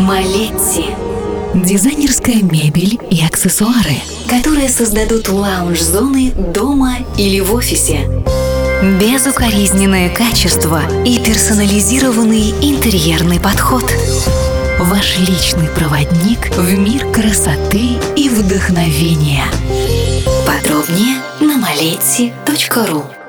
Малетти. Дизайнерская мебель и аксессуары, которые создадут лаунж-зоны дома или в офисе. Безукоризненное качество и персонализированный интерьерный подход. Ваш личный проводник в мир красоты и вдохновения. Подробнее на maletti.ru.